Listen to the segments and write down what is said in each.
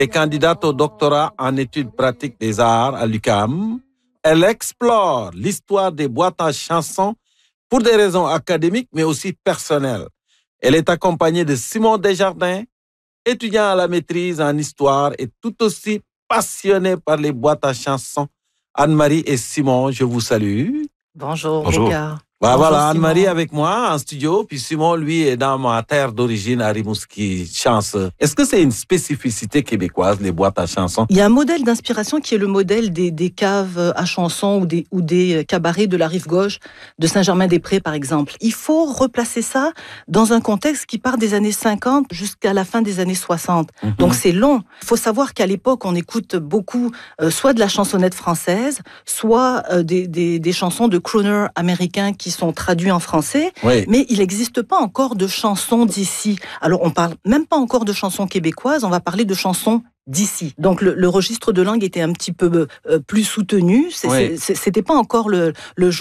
est candidate au doctorat en études pratiques des arts à l'UQAM. Elle explore l'histoire des boîtes à chansons pour des raisons académiques, mais aussi personnelles. Elle est accompagnée de Simon Desjardins, étudiant à la maîtrise en histoire et tout aussi passionné par les boîtes à chansons. Anne-Marie et Simon, je vous salue. Bonjour. Voilà, Bonjour, Anne-Marie Simon. avec moi en studio, puis Simon, lui, est dans ma terre d'origine à Rimouski, chance. Est-ce que c'est une spécificité québécoise, les boîtes à chansons? Il y a un modèle d'inspiration qui est le modèle des caves à chansons ou des cabarets de la rive gauche de Saint-Germain-des-Prés, par exemple. Il faut replacer ça dans un contexte qui part des années 50 jusqu'à la fin des années 60. Donc c'est long. Il faut savoir qu'à l'époque, on écoute beaucoup soit de la chansonnette française, soit des chansons de crooners américains qui sont traduits en français, Oui. mais il n'existe pas encore de chansons d'ici. Alors on parle même pas encore de chansons québécoises, on va parler de chansons d'ici. Donc le registre de langue était un petit peu plus soutenu. C'était pas encore le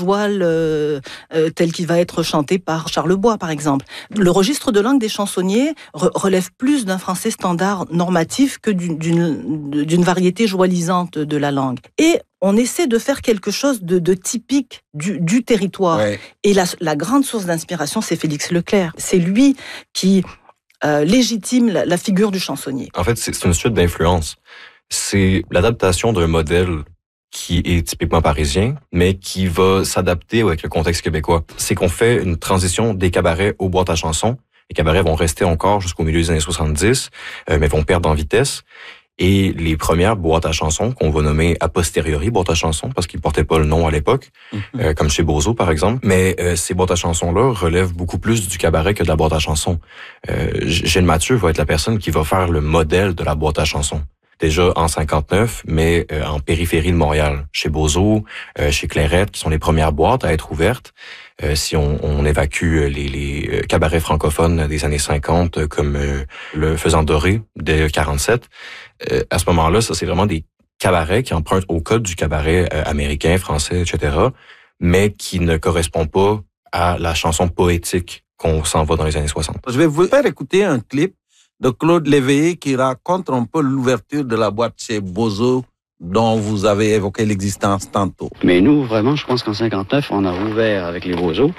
joual tel qu'il va être chanté par Charles Bois, par exemple. Le registre de langue des chansonniers relève plus d'un français standard normatif que d'une variété joualisante de la langue. Et on essaie de faire quelque chose de typique du territoire. Ouais. Et la grande source d'inspiration, c'est Félix Leclerc. C'est lui qui légitime la figure du chansonnier. En fait, c'est une suite d'influences. C'est l'adaptation d'un modèle qui est typiquement parisien, mais qui va s'adapter avec le contexte québécois. C'est qu'on fait une transition des cabarets aux boîtes à chansons. Les cabarets vont rester encore jusqu'au milieu des années 70, mais vont perdre en vitesse. Et les premières boîtes à chansons, qu'on va nommer a posteriori boîtes à chansons, parce qu'ils portaient pas le nom à l'époque, comme chez Bozo, par exemple. Mais ces boîtes à chansons-là relèvent beaucoup plus du cabaret que de la boîte à chansons. Gilles Mathieu va être la personne qui va faire le modèle de la boîte à chansons. Déjà en 59, mais en périphérie de Montréal, chez Bozo, chez Clairette, qui sont les premières boîtes à être ouvertes. Si on évacue les cabarets francophones des années 50, comme le Faisant Doré de 47, à ce moment-là, ça c'est vraiment des cabarets qui empruntent au code du cabaret américain, français, etc., mais qui ne correspond pas à la chanson poétique qu'on s'en va dans les années 60. Je vais vous faire écouter un clip de Claude Léveillé qui raconte un peu l'ouverture de la boîte chez Bozo dont vous avez évoqué l'existence tantôt. Mais nous, vraiment, je pense qu'en 59, on a ouvert avec les Bozo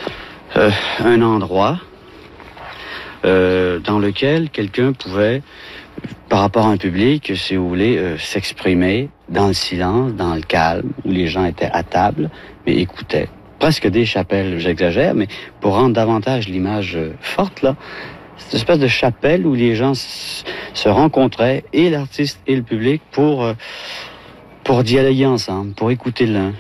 un endroit dans lequel quelqu'un pouvait, par rapport à un public, si vous voulez, s'exprimer dans le silence, dans le calme, où les gens étaient à table, mais écoutaient. Presque des chapelles, j'exagère, mais pour rendre davantage l'image forte, là, cette espèce de chapelle où les gens se rencontraient, et l'artiste et le public, pour dialoguer ensemble, pour écouter l'un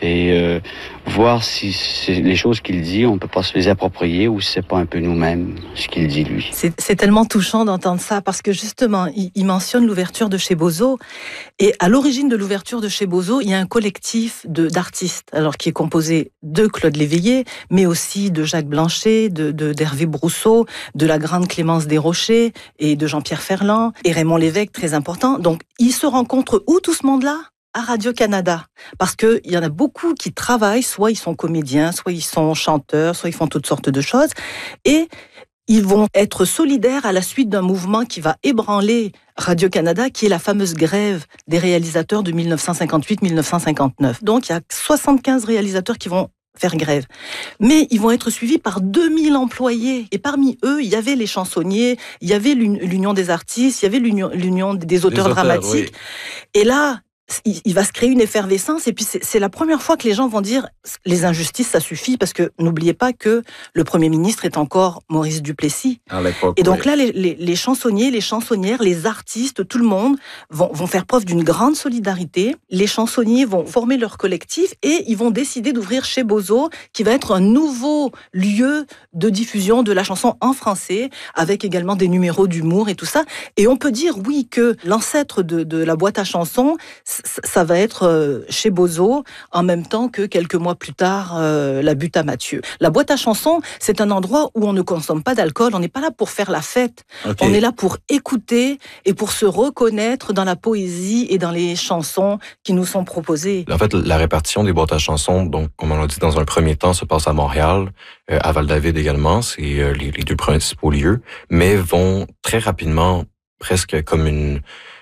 et voir si les choses qu'il dit, on peut pas se les approprier ou si c'est pas un peu nous-mêmes ce qu'il dit lui. C'est tellement touchant d'entendre ça parce que justement, il mentionne l'ouverture de chez Bozo et à l'origine de l'ouverture de chez Bozo, il y a un collectif d'artistes, alors qui est composé de Claude Léveillé, mais aussi de Jacques Blanchet, d'Hervé Brousseau, de la grande Clémence Desrochers et de Jean-Pierre Ferland et Raymond Lévesque, très important. Donc, ils se rencontrent où tout ce monde-là ? À Radio-Canada, parce que il y en a beaucoup qui travaillent, soit ils sont comédiens, soit ils sont chanteurs, soit ils font toutes sortes de choses, et ils vont être solidaires à la suite d'un mouvement qui va ébranler Radio-Canada, qui est la fameuse grève des réalisateurs de 1958-1959. Donc il y a 75 réalisateurs qui vont faire grève. Mais ils vont être suivis par 2000 employés. Et parmi eux, il y avait les chansonniers, il y avait l'Union des artistes, il y avait l'Union des auteurs dramatiques. Oui. Et là, il va se créer une effervescence et puis c'est la première fois que les gens vont dire les injustices ça suffit parce que n'oubliez pas que le Premier ministre est encore Maurice Duplessis et donc là les chansonniers, les chansonnières, les artistes, tout le monde vont faire preuve d'une grande solidarité. Les chansonniers vont former leur collectif et ils vont décider d'ouvrir chez Bozo qui va être un nouveau lieu de diffusion de la chanson en français avec également des numéros d'humour et tout ça et on peut dire oui que l'ancêtre de la boîte à chansons ça va être chez Bozo, en même temps que quelques mois plus tard, la Butte à Mathieu. La boîte à chansons, c'est un endroit où on ne consomme pas d'alcool, on n'est pas là pour faire la fête, on est là pour écouter et pour se reconnaître dans la poésie et dans les chansons qui nous sont proposées. En fait, la répartition des boîtes à chansons, donc, comme on l'a dit dans un premier temps, se passe à Montréal, à Val-David également, c'est les deux principaux lieux, mais vont très rapidement, presque comme une